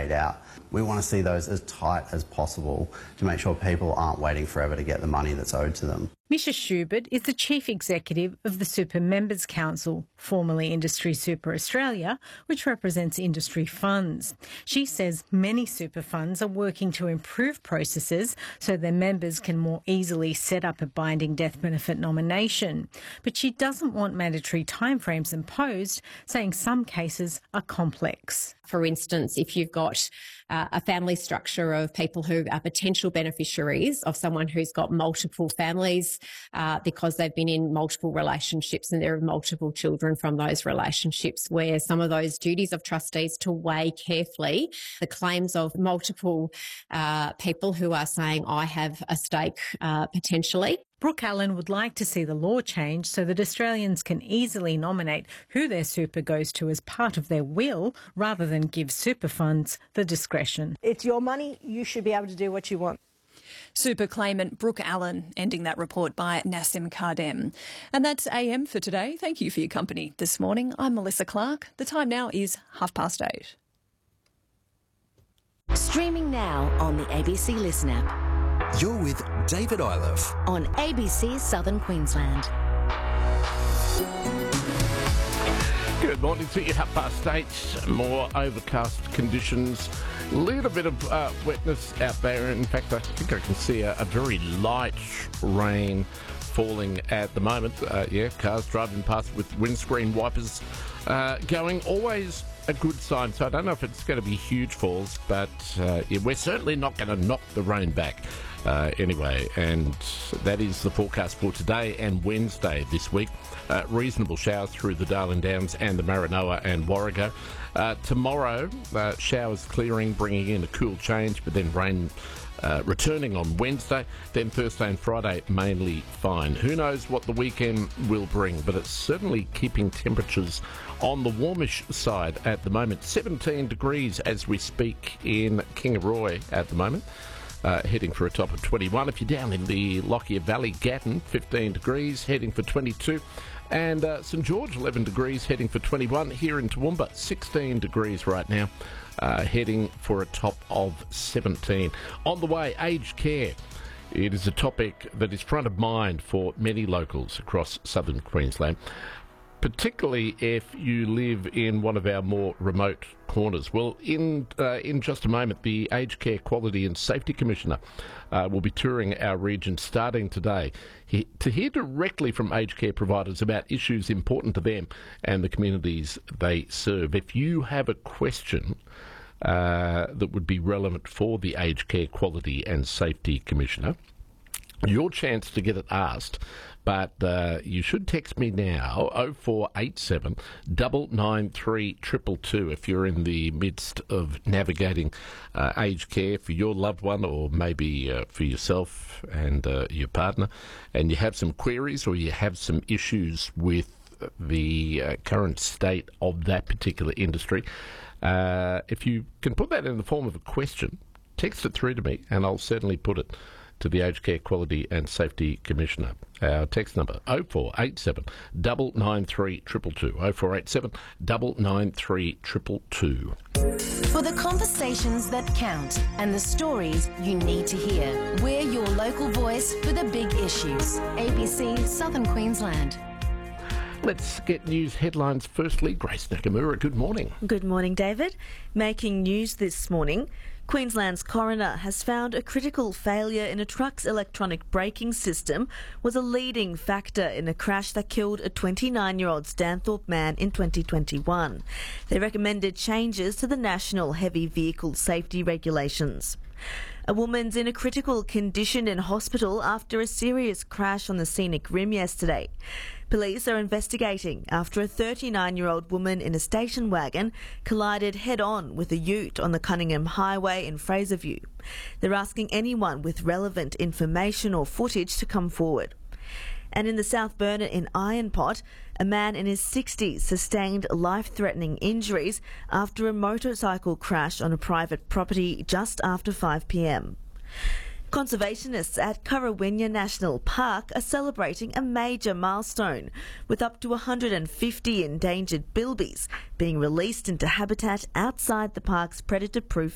paid out. We want to see those as tight as possible to make sure people aren't waiting forever to get the money that's owed to them. Misha Schubert is the Chief Executive of the Super Members Council, formerly Industry Super Australia, which represents industry funds. She says many super funds are working to improve processes so their members can more easily set up a binding death benefit nomination. But she doesn't want mandatory timeframes imposed, saying some cases are complex. For instance, if you've got a family structure of people who are potential beneficiaries of someone who's got multiple families because they've been in multiple relationships and there are multiple children from those relationships, where some of those duties of trustees to weigh carefully the claims of multiple people who are saying, I have a stake potentially. Brooke Allen would like to see the law change so that Australians can easily nominate who their super goes to as part of their will, rather than give super funds the discretion. It's your money. You should be able to do what you want. Super claimant Brooke Allen, ending that report by Nassim Kardem. And that's AM for today. Thank you for your company this morning. I'm Melissa Clark. The time now is 8:30. Streaming now on the ABC Listen app. You're with David Iliff on ABC Southern Queensland. Good morning to you, 8:30. More overcast conditions. A little bit of wetness out there. In fact, I think I can see a very light rain falling at the moment. Cars driving past with windscreen wipers going. Always a good sign. So I don't know if it's going to be huge falls, but we're certainly not going to knock the rain back. Anyway, and that is the forecast for today and Wednesday this week. Reasonable showers through the Darling Downs and the Maranoa and Warrego. Tomorrow, showers clearing, bringing in a cool change, but then rain returning on Wednesday. Then Thursday and Friday, mainly fine. Who knows what the weekend will bring, but it's certainly keeping temperatures on the warmish side at the moment. 17 degrees as we speak in Kingaroy at the moment. Heading for a top of 21. If you're down in the Lockyer Valley, Gatton, 15 degrees, heading for 22. And St George, 11 degrees, heading for 21. Here in Toowoomba, 16 degrees right now, heading for a top of 17. On the way, aged care. It is a topic that is front of mind for many locals across southern Queensland, particularly if you live in one of our more remote corners. Well, in just a moment, the Aged Care Quality and Safety Commissioner will be touring our region starting today to hear directly from aged care providers about issues important to them and the communities they serve. If you have a question that would be relevant for the Aged Care Quality and Safety Commissioner, your chance to get it asked, but you should text me now, 0487 993 222, if you're in the midst of navigating aged care for your loved one, or maybe for yourself and your partner, and you have some queries or you have some issues with the current state of that particular industry. If you can put that in the form of a question, text it through to me and I'll certainly put it to the Aged Care Quality and Safety Commissioner. Our text number 0487 993 222, 0487 993 222. For the conversations that count and the stories you need to hear, we're your local voice for the big issues. ABC Southern Queensland. Let's get news headlines. Firstly, Grace Nakamura, good morning. Good morning, David. Making news this morning, Queensland's coroner has found a critical failure in a truck's electronic braking system was a leading factor in a crash that killed a 29-year-old Stanthorpe man in 2021. They recommended changes to the National Heavy Vehicle Safety Regulations. A woman's in a critical condition in hospital after a serious crash on the Scenic Rim yesterday. Police are investigating after a 39-year-old woman in a station wagon collided head-on with a ute on the Cunningham Highway in Fraserview. They're asking anyone with relevant information or footage to come forward. And in the South Burner in Ironpot, a man in his 60s sustained life-threatening injuries after a motorcycle crash on a private property just after 5 p.m. Conservationists at Currawinya National Park are celebrating a major milestone, with up to 150 endangered bilbies being released into habitat outside the park's predator-proof